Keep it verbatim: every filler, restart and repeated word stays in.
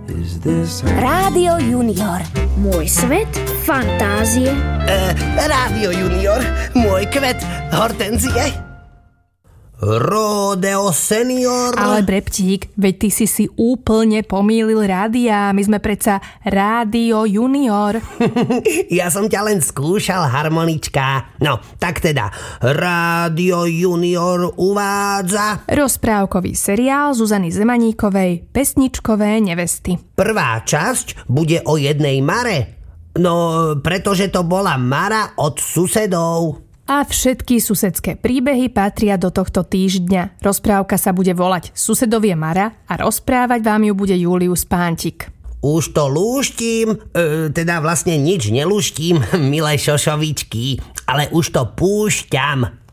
Is this... Rádio Junior. Môj svet fantázie. Uh, Rádio Junior. Môj kvet hortenzie. Rodeo Senior. Ale Breptík, veď ty si si úplne pomýlil rádia. My sme predsa Rádio Junior. Ja som ťa len skúšal, harmonička. No, tak teda, Rádio Junior uvádza... Rozprávkový seriál Zuzany Zemaníkovej Pesničkové nevesty. Prvá časť bude o jednej Mare. No, pretože to bola Mara od susedov. A všetky susedské príbehy patria do tohto týždňa. Rozprávka sa bude volať Susedovie Mara a rozprávať vám ju bude Julius Pántik. Už to lúštim, e, teda vlastne nič nelúštim, milé šošovičky, ale už to púšťam.